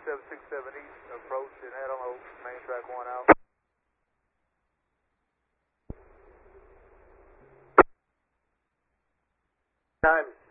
767 East, approach and head on over, main track 1 out. Time.